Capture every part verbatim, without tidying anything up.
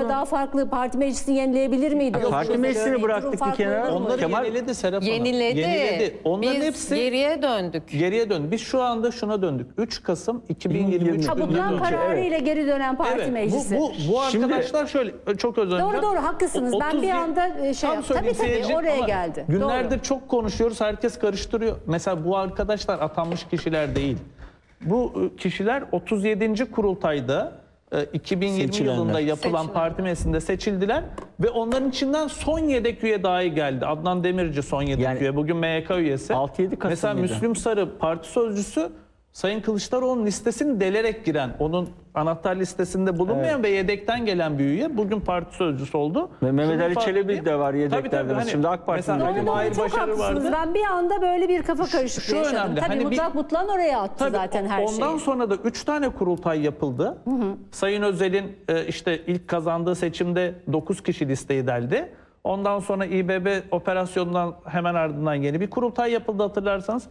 da daha farklı parti meclisini yenileyebilir miydi? Yok, parti meclisini bıraktık bir kenara. Onları Kemal... yeniledi Serap Hanım. Yeniledi. Yeniledi. Onların Biz hepsi geriye döndük. Geriye döndük. Biz şu anda şuna döndük. üç Kasım iki bin yirmi üç Kabuklan kararıyla evet. geri dönen parti evet. meclisi. Bu, bu, bu arkadaşlar Şimdi, şöyle çok özür dilerim. Doğru doğru haklısınız. Ben bir anda şey yaptım. Tabii tabii oraya geldi. Günlerdir doğru. çok konuşuyoruz. Herkes karıştırıyor. Mesela bu arkadaşlar atanmış kişiler değil. Bu kişiler otuz yedinci kurultayda iki bin yirmi Seçilenler. yılında yapılan Seçilen. parti meclisinde seçildiler ve onların içinden son yedek üye dahi geldi. Adnan Demirci son yedek Yani, üye. Bugün M Y K üyesi. altı yedi Kasım Mesela mıydı? Müslüm Sarı parti sözcüsü Sayın Kılıçdaroğlu'nun listesini delerek giren, onun anahtar listesinde bulunmayan evet. ve yedekten gelen bir üye bugün parti sözcüsü oldu. Ve Mehmet Şimdi Ali Çelebi de var yedeklerde. Hani, Şimdi AK Parti'nin mesela Ali Mahir Çok Başarı haklısınız. vardı. Ben bir anda böyle bir kafa karışıklığı Şu yaşadım. önemli. Tabii Hani mutlak bir, mutlan oraya attı tabii zaten her şeyi. Ondan sonra da üç tane kurultay yapıldı. Hı hı. Sayın Özel'in e, işte ilk kazandığı seçimde dokuz kişi listeyi deldi. Ondan sonra İBB operasyonundan hemen ardından yeni bir kurultay yapıldı hatırlarsanız.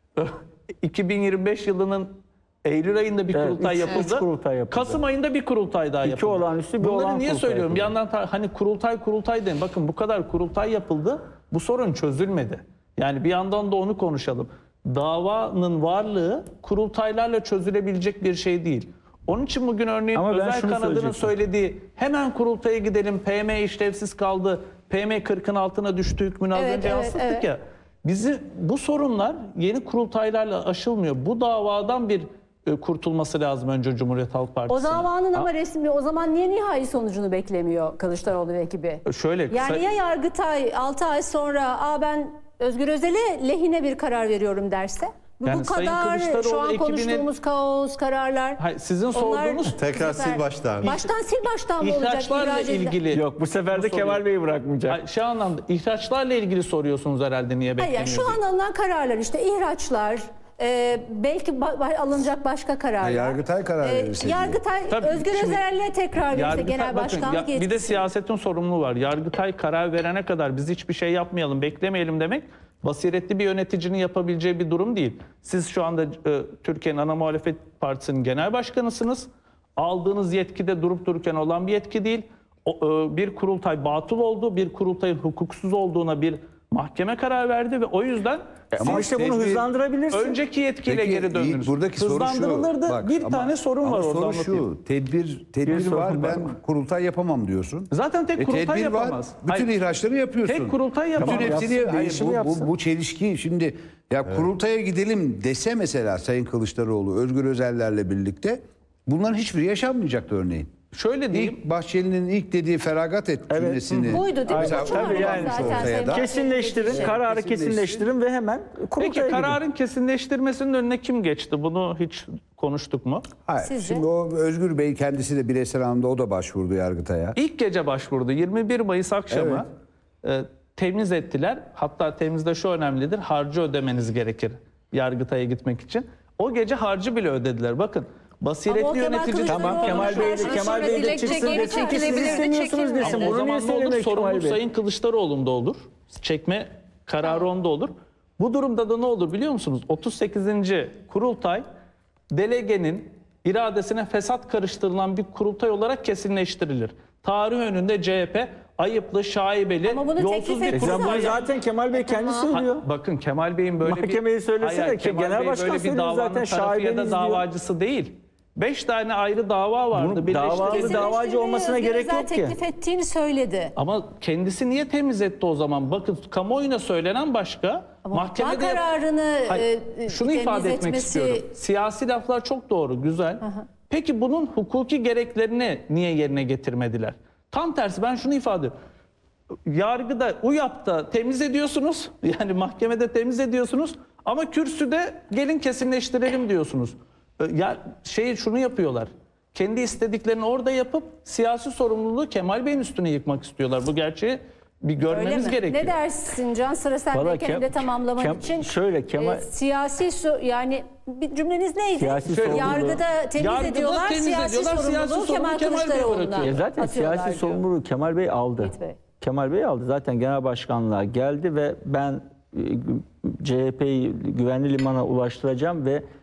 iki bin yirmi beş yılının Eylül ayında bir evet, kurultay, üç, yapıldı. üç kurultay yapıldı. Kasım ayında bir kurultay daha İki yapıldı. olağanüstü bir Bunları olağan niye kurultay söylüyorum? yapıldı. Bir yandan hani kurultay kurultay deyin. Bakın bu kadar kurultay yapıldı. Bu sorun çözülmedi. Yani bir yandan da onu konuşalım. Davanın varlığı kurultaylarla çözülebilecek bir şey değil. Onun için bugün örneğin Ama özel kanadının söylediği hemen kurultaya gidelim, P M işlevsiz kaldı, P M kırkın altına düştü hükmünü az Evet, önce evet, yansıttık evet. ya. Bizi bu sorunlar yeni kurultaylarla aşılmıyor. Bu davadan bir e, kurtulması lazım önce Cumhuriyet Halk Partisi'nin. O davanın ama resmi o zaman niye nihai sonucunu beklemiyor Kılıçdaroğlu ve ekibi? Şöyle Yani ya Yargıtay altı ay sonra Aa, ben Özgür Özel'e lehine bir karar veriyorum derse? Yani bu Sayın kadar şu Kılıçdaroğlu an ekibinin- konuştuğumuz kaos, kararlar. Hayır, sizin onlar- sorduğunuz Tekrar sil baştan. Baştan sil baştan mı olacak? ihraçlarla İhraç edilen- ilgili. Yok bu sefer de Bu Kemal soruyu- Bey'i bırakmayacak. Hayır, Şey anlamda ihraçlarla ilgili soruyorsunuz herhalde niye Hayır, bekleniyor yani şu diye. an alınan kararlar işte ihraçlar, e, belki ba- alınacak başka kararlar. Ha, Yargıtay karar verirse diyor. Yargıtay Tabii, Özgür şimdi Özel'le tekrar verirse Yargıtay- genel bakın, başkanlık ya- yetkisi. bir de siyasetin sorumluluğu var. Yargıtay karar verene kadar biz hiçbir şey yapmayalım, beklemeyelim demek basiretli bir yöneticinin yapabileceği bir durum değil. Siz şu anda e, Türkiye'nin ana muhalefet partisinin genel başkanısınız. Aldığınız yetkide durup dururken olan bir yetki değil. O, e, bir kurultay batıl oldu, bir kurultayın hukuksuz olduğuna bir mahkeme karar verdi ve o yüzden Ama siz işte bunu tedbir- hızlandırabilirsin. önceki yetkiyle Peki, geri döndünüz. Yiğit, buradaki soru şu. Hızlandırılırdı. Bak, bir ama- tane sorun ama var orada soru anlatayım. şu. Tedbir, tedbir sorun var. var. Ben kurultay yapamam diyorsun. Zaten tek E, kurultay tedbir var. yapamaz. Bütün Hayır. ihraçları yapıyorsun. Tek kurultay yapamaz. Bütün hepsini, Yapsın, hayır, değişimi bu, yapsın. bu, bu çelişki. Şimdi ya kurultaya gidelim dese mesela Sayın Kılıçdaroğlu, Özgür Özel'lerle birlikte bunların hiçbiri yaşanmayacaktı örneğin. Şöyle diyeyim. İlk Bahçeli'nin ilk dediği feragat et Evet. cümlesini. Buydu değil mi? Mesela Bu çok tabii yani zaten ortaya Sayın da. Bahçeli Kesinleştirin, dediği şey. kararı kesinleştirin ve hemen kurultaya Peki gidin. kararın kesinleştirmesinin önüne kim geçti? Bunu hiç konuştuk mu? Hayır. Sizce? Şimdi o Özgür Bey kendisi de bireysel anlamda o da başvurdu Yargıtay'a. İlk gece başvurdu. yirmi bir Mayıs akşamı e, temiz ettiler. Hatta temizde şu önemlidir. Harcı ödemeniz gerekir Yargıtay'a gitmek için. O gece harcı bile ödediler. Bakın Ama o basiretli Kemal yönetici... Kılıçdaroğlu Tamam Kemal Bey de Sonra Kemal Bey de dilekçe çıksın geri desin ki siz çekilebilirdi, istemiyorsunuz çekilmedi. desin. O Bunu niye zaman ne olur? söylemiyor Kemal Sorumlu Bey? Sayın Kılıçdaroğlu'nda olur. Çekme kararı onda olur. Bu durumda da ne olur biliyor musunuz? otuz sekizinci kurultay delegenin iradesine fesat karıştırılan bir kurultay olarak kesinleştirilir. Tarih önünde C H P ayıplı, şaibeli, Ama bunu yolsuz teklif bir etti E sen bunu kurultay. zaten Kemal Bey kendisi söylüyor. Ha, bakın Kemal Bey'in böyle bir... Mahkemeyi söylesene Hayır, ki Kemal genel Bey başkan böyle bir söylüyor davanın zaten, tarafı ya şaibeniz da diyor. davacısı değil. Beş tane ayrı dava vardı. Bunu birleştirildi. davalı davacı olmasına Özgür gerek Özel yok ki. teklif ettiğini söyledi. Ama kendisi niye temiz etti o zaman? Bakın kamuoyuna söylenen başka. Ama mahkemede mahkeme kararını Hayır, e, şunu temiz ifade etmek etmesi- istiyorum. Siyasi laflar çok doğru, güzel. Peki bunun hukuki gereklerini niye yerine getirmediler? Tam tersi ben şunu ifade ediyorum. Yargıda, UYAP'ta temiz ediyorsunuz. Yani mahkemede temiz ediyorsunuz. Ama kürsüde gelin kesinleştirelim diyorsunuz. Ya şey şunu yapıyorlar. Kendi istediklerini orada yapıp siyasi sorumluluğu Kemal Bey'in üstüne yıkmak istiyorlar. Bu gerçeği bir Öyle görmemiz mi? gerekiyor. Ne dersin Can? Sıra Valla sendeyken Kem- de tamamlaman Kem- için. şöyle Kemal- e, siyasi so- yani bir cümleniz neydi? Siyasi sorumluluğu. Yargıda temiz Yargıda ediyorlar, temiz siyasi ediyorlar, sorumluluğu siyasi Kemal sorumluluğu Kemal Bey'e Kılıçdaroğlu'ndan bırakıyor. E zaten atıyorlar siyasi diyor. sorumluluğu Kemal Bey aldı. Yiğit Bey. Kemal Bey aldı. Zaten genel başkanlığa geldi ve ben e, C H P'yi güvenli limana ulaştıracağım ve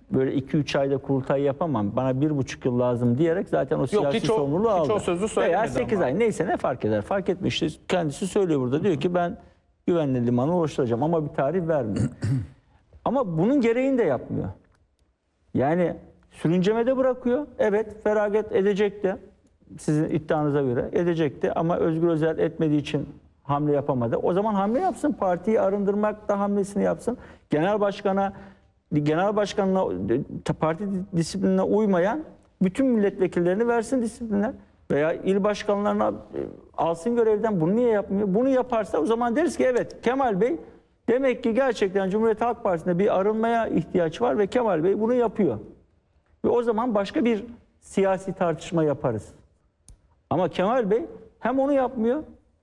böyle iki üç ayda kurultay yapamam, bana bir buçuk yıl lazım diyerek zaten o siyasi hiç o- sorumluluğu hiç aldı. o sözü Veya söylemedi sekiz ama. ay neyse ne fark eder, fark etmiş. İşte kendisi söylüyor burada, diyor ki ben güvenli limanı oluşturacağım ama bir tarih vermiyor. Ama bunun gereğini de yapmıyor. Yani sürüncemede bırakıyor. Evet, feragat edecekti. Sizin iddianıza göre edecekti ama Özgür Özel etmediği için hamle yapamadı. O zaman hamle yapsın. Partiyi arındırmak da hamlesini yapsın. Genel başkana, genel başkanına, parti disiplinine uymayan bütün milletvekillerini versin disiplinler. Veya il başkanlarına alsın görevden. Bunu niye yapmıyor? Bunu yaparsa o zaman deriz ki evet, Kemal Bey demek ki gerçekten Cumhuriyet Halk Partisi'nde bir arınmaya ihtiyaç var ve Kemal Bey bunu yapıyor. Ve o zaman başka bir siyasi tartışma yaparız. Ama Kemal Bey hem onu yapmıyor,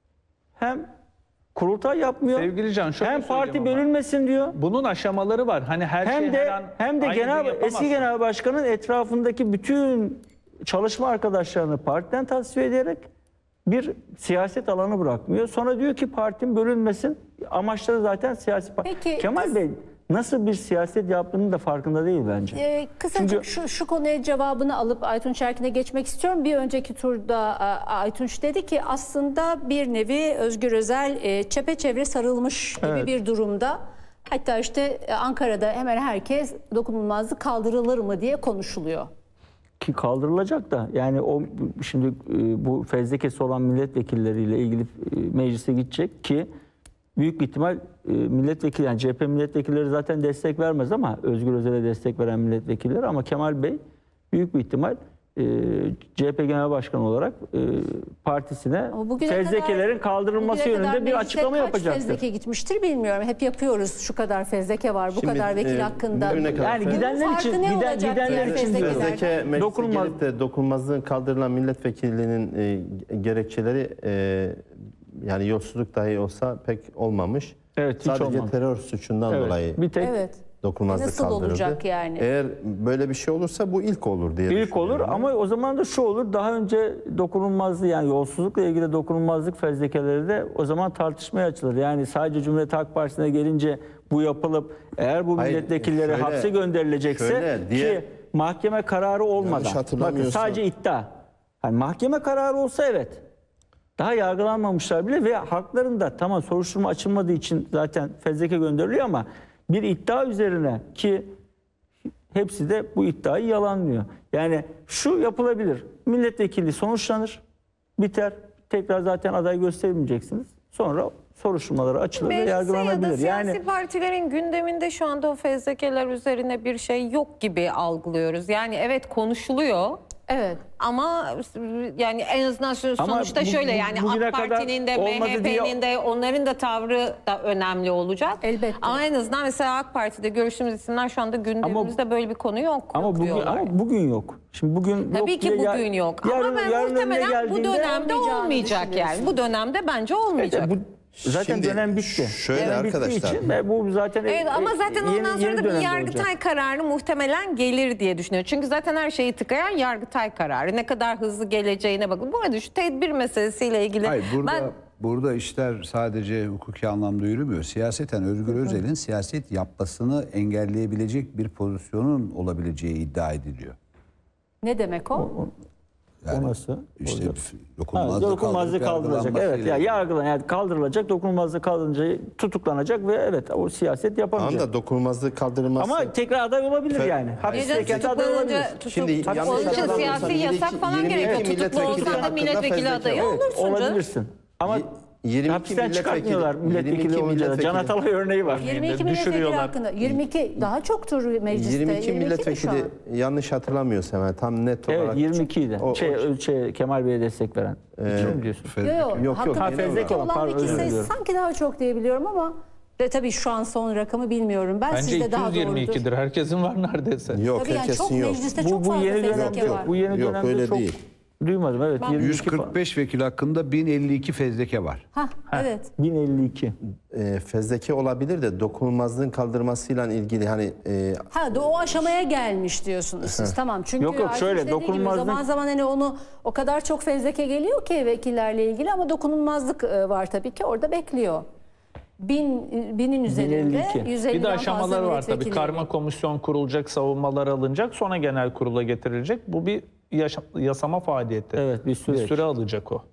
hem kurultay yapmıyor, Sevgili Can, şöyle hem parti söyleyeyim ama. bölünmesin diyor. Bunun aşamaları var. Hani her şey Hem her de an hem de aynı gün genel yapamazsın. eski genel başkanın etrafındaki bütün çalışma arkadaşlarını partiden tasfiye ederek bir siyaset alanı bırakmıyor. Sonra diyor ki partim bölünmesin. Amaçları zaten siyasi parti. Peki, Kemal kız- Bey nasıl bir siyaset yaptığının da farkında değil bence. Ee, kısacık Çünkü- şu, şu konuya cevabını alıp Aytunç Erkin'e geçmek istiyorum. Bir önceki turda e, Aytunç dedi ki aslında bir nevi Özgür Özel e, çepeçevre sarılmış gibi Evet. bir durumda. Hatta işte e, Ankara'da hemen herkes dokunulmazlık kaldırılır mı diye konuşuluyor. Ki kaldırılacak da yani o şimdi e, bu fezlekesi olan milletvekilleriyle ilgili e, meclise gidecek ki büyük bir ihtimal e, milletvekili yani C H P milletvekilleri zaten destek vermez ama Özgür Özel'e destek veren milletvekilleri ama Kemal Bey büyük bir ihtimal e, C H P Genel Başkanı olarak e, partisine Ama bugüne fezlekelerin kadar- kaldırılması bugüne kadar yönünde bir mecliste açıklama kaç yapacaktır. fezleke gitmiştir bilmiyorum. Hep yapıyoruz şu kadar fezleke var, bu Şimdi, kadar vekil e, hakkında. bugüne kadar Yani Bunun gidenler farkı için ne giden, olacak gidenler diğer için fezlekeler? diyorum. Fezleke meclise Dokunulmaz- gelip de dokunulmazlığın kaldırılan milletvekilliğinin e, gerekçeleri e, yani yolsuzluk dahi olsa pek olmamış. Evet, hiç Sadece olmadı. terör suçundan Evet, dolayı bir tek Evet. dokunulmazlık Nasıl kaldırıldı. olacak yani? Eğer böyle bir şey olursa bu ilk olur diye İlk olur düşünüyorum. ama o zaman da şu olur, daha önce dokunulmazlığı yani yolsuzlukla ilgili dokunulmazlık fezlekeleri de o zaman tartışmaya açılır. Yani sadece Cumhuriyet Halk Partisi'ne gelince bu yapılıp eğer bu Hayır, milletvekilleri şöyle- hapse gönderilecekse şöyle diye- ki mahkeme kararı olmadan, Yanlış bakın hatırlamıyorsam- sadece iddia. Yani mahkeme kararı olsa evet, daha yargılanmamışlar bile ve haklarında tamam soruşturma açılmadığı için zaten fezleke gönderiliyor ama bir iddia üzerine ki hepsi de bu iddiayı yalanlıyor. Yani şu yapılabilir. Milletvekili sonuçlanır, biter. Tekrar zaten aday göstermeyeceksiniz. Sonra soruşturmaları açılır ve Meclise ya da yargılanabilir. siyasi Yani partilerin gündeminde şu anda o fezlekeler üzerine bir şey yok gibi algılıyoruz. Yani evet konuşuluyor Evet. ama yani en azından sonuçta Ama bu- şöyle bu- yani bugüne AK kadar Parti'nin de olmadı diye- M H P'nin de onların da tavrı da önemli olacak. Elbette. Ama en azından mesela AK Parti'de görüştüğümüz isimler şu anda gündemimizde böyle bir konu yok. ama yok bugün diyorlar. ama bugün yok. Şimdi bugün yok Tabii ki diye ya- bugün yok. yarın- Ama ben yarın önüne muhtemelen bu geldiğinde- dönemde olmayacağını olmayacak yani. düşünüyorsun. Bu dönemde bence olmayacak. Bu zaten Şimdi dönem bitti. şöyle Dönem bittiği arkadaşlar. için ve bu zaten Evet ama zaten yeni- ondan yeni sonra da bir dönemde Yargıtay olacak. kararı muhtemelen gelir diye düşünüyorum. Çünkü zaten her şeyi tıkayan Yargıtay kararı. Ne kadar hızlı geleceğine bakın. Bu arada şu tedbir meselesiyle ilgili Hayır burada ben burada işler sadece hukuki anlamda yürümüyor. Siyaseten Özgür Özel'in siyaset yapmasını engelleyebilecek bir pozisyonun olabileceği iddia ediliyor. Ne demek o? Yani O nasıl? İşte olacak? dokunulmazlık, Ha, dokunulmazlık kaldırılacak. Evet ya yargılan yani kaldırılacak, dokunulmazlık kaldırılınca tutuklanacak ve evet o siyaset yapamayacak. Anda dokunulmazlık kaldırılması. Ama tekrar aday olabilir Fe- yani. Hapisteyken de aday olabilir. tutuklanınca tutuk, Şimdi tutuk, yanlış onun için hatırlamıyorsam siyasi yasak yirmi iki falan gerekiyor. Tutuklu milletvekili olsan da hakkında milletvekili fezleke adayı var. olursun canım. Olabilirsin. Ama yirmi iki hapisten milletvekili- çıkartmıyorlar milletvekili yirmi iki olunca da. Can milletvekili- Atalay örneği var. yirmi iki milletvekili düşürüyorlar. hakkında. yirmi iki daha çoktur mecliste. yirmi iki yirmi iki mi şu milletvekili an? yanlış hatırlamıyorsam yani tam net Evet olarak. yirmi iki idi. O- o- Şey, şey, Kemal Bey'e destek veren. İki mi diyorsun? Yok yok. yok, Hakkında ha, fezleke fezleke olan, olan pardon, vekil özür sayısı diliyorum. sanki daha çok diye biliyorum ama de, tabii şu an son rakamı bilmiyorum. Ben Bence sizde daha iki yüz yirmi ikidir. doğrudur. Herkesin var neredeyse. Yok Tabii yani herkesin çok yok. mecliste Bu, çok bu fazla yeni dönemde fezleke yok. var. Bu yeni Yok, dönemde öyle çok değil. duymadım. Evet. yirmi iki yüz kırk beş vekil hakkında bin elli iki fezleke var. Hah, evet. bin elli iki. E, fezleke olabilir de dokunulmazlığın kaldırmasıyla ilgili hani e, Ha, de o aşamaya gelmiş diyorsunuz siz. Tamam. Çünkü Yok, yok, Aytunç şöyle, dediği gibi dokunulmazlık- zaman zaman hani onu o kadar çok fezleke geliyor ki vekillerle ilgili ama dokunulmazlık e, var tabii ki orada bekliyor. Bin, binin üzerinde elli iki. yüz Bir de elliden aşamaları fazla var tabii. milletvekili. Karma komisyon kurulacak, savunmalar alınacak, sonra genel kurula getirilecek. Bu bir yaşa- yasama faaliyeti. Evet, bir süreç. Bir süre alacak o.